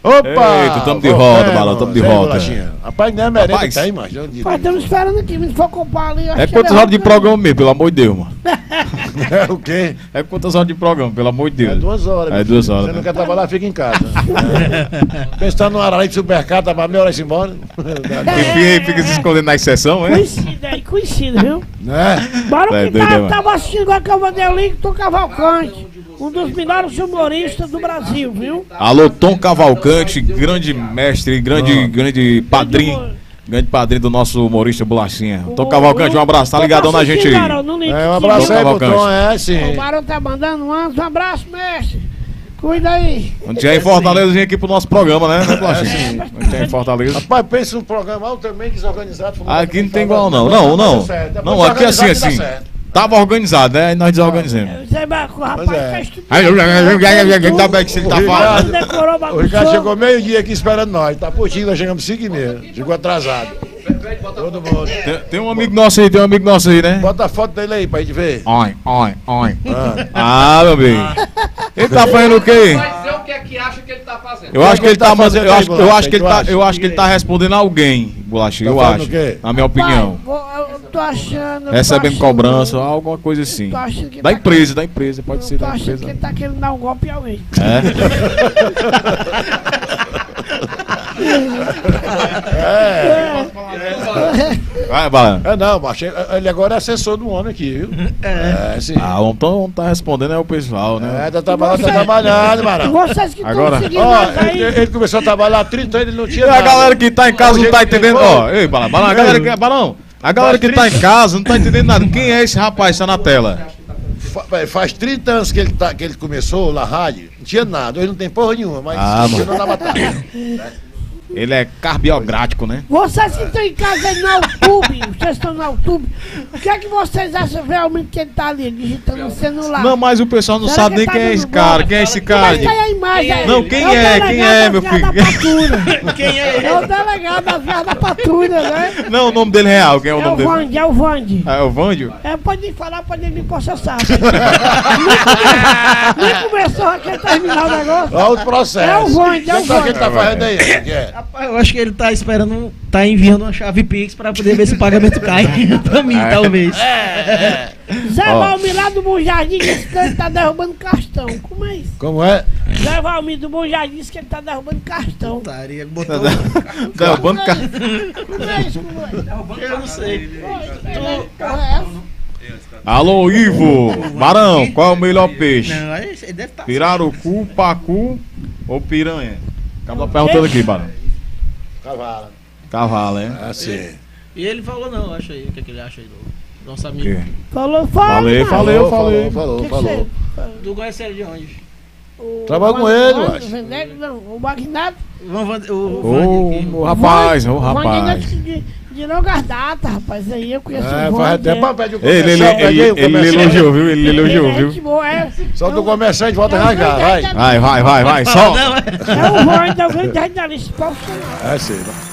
Opa! Eita, tamo de volta, Balão, tamo de volta. Rapaz, não é merenda Rapaz. que tá aí, mas. Estamos esperando aqui, se for comprar ali. É quantas horas de programa mesmo, pelo amor de Deus, mano? É o quê? É quantas horas de programa, pelo amor de Deus? É 2 horas. É 2 horas. Você não Né? quer trabalhar, fica em casa. Pensando no Arari de supermercado, tá pra meia hora embora. Quem fica se escondendo na exceção, hein? Conhecido, viu? Né? Bora É que doido, mano. tava assistindo agora que eu mandei o link do Cavalcante. Um dos melhores humoristas do Brasil, viu? Alô, Tom Cavalcante, grande mestre, grande padrinho. Grande padrinho do nosso humorista Bolachinha. Tom Cavalcante, um abraço, tá ligadão na gente aí. Um abraço aí pro Tom, sim. O Barão tá mandando um abraço, mestre. Cuida aí. Quando tiver em Fortaleza, vem aqui pro nosso programa, né, Bolachinha? Quando tiver em Fortaleza. Rapaz, pensa num programa altamente desorganizado. Aqui não tem igual, não. Não, aqui é assim. Tava organizado, né? Aí nós desorganizamos. Você vai com o rapaz fez tudo. Tá bem que você tá falando. Decorou, O bagunçou. Ricardo chegou meio-dia aqui esperando nós. Tá putinho, nós chegamos 5h30. Chegou atrasado. Todo mundo. Tem um amigo nosso aí, né? Bota a foto dele aí pra gente ver. Oi. Ah, meu bem. Ele tá fazendo o quê? Vai dizer o que é que acha que ele tá fazendo. Eu acho que ele tá fazendo eu aí, acho Bolacha, que ele tá, tu eu acha? acho que ele tá respondendo a alguém, Bolacha, eu fazendo acho. o quê? Na minha opinião. Eu tô achando. eu tô Recebendo achando- cobrança, alguma coisa assim. tô achando que Da tá- empresa, pode ser Eu tô da achando empresa. que ele tá querendo dar um golpe em alguém. Vai, Bala. Não, macho, ele agora é assessor do homem aqui, viu? Sim. Ah, vamos tá respondendo é o pessoal, né? Tá trabalhando, Marão. Vocês que estão Agora- seguindo Ó, nós aí. ele começou a trabalhar há 30 anos, ele não E tinha a nada. galera que tá em casa não tá jeito que entendendo, foi. ó. Ei, Balão, a galera que, Balão, a galera que tá em casa não tá entendendo nada. Quem é esse rapaz que tá na tela? Faz 30 anos que ele começou na rádio, não tinha nada, ele não tem porra nenhuma, mas continua na batalha. Ele é carbiogrático, né? Vocês que estão em casa aí no YouTube, vocês estão no YouTube, o que é que vocês acham realmente que ele tá ali digitando no celular? Não, mas o pessoal não Será sabe que nem tá quem é dando esse cara. golpe? Quem é esse Mas cara? tá aí a imagem. Não, quem o é? delegado Quem é, da meu Viada filho? da Patrulha. Quem é? É o delegado da Viada da Patrulha, né? Não, o nome dele é real. Quem é o É o nome dele? Vande, é o Vande. Ah, é o Vândio? É, pode falar, pode me processar. Nem começou a querer terminar o negócio. Olha o processo. É o Vande, é o O que ele tá Vande. fazendo aí? O que é? Rapaz, eu acho que ele tá esperando, tá enviando uma chave Pix pra poder ver se o pagamento cai pra mim, talvez. Zé Ó. Valmir lá do Bom Jardim disse que ele tá derrubando cartão. Como é isso? Como é? Zé Valmir do Bom Jardim disse que ele tá derrubando cartão. Taria, botou. Derrubando ca- Como é isso? Como é? Eu não sei. Porra, é essa? Alô, Ivo! Barão, qual é o melhor peixe? Não, aí ele deve estar. Pirarucu, pacu ou piranha? Acaba perguntando aqui, Barão. Cavalo. Cavalo, hein? Assim. E ele falou não, acha aí, o que, é que ele acha aí do nosso O amigo. quê? Falou, Falei. Falou. Tu conhece ele de onde? Trabalha com ele, eu acho. Não, o Magnata. Ô, rapaz, ô, rapaz. De longas datas, rapaz. Aí eu conheço É, o faz Vande. até papel de Ele elogiou, viu? Ele elogiou, viu? Só do comerciante volta a rasgar, vai. Vai, só. É o Vande, é o grande jornalista profissional. É sim.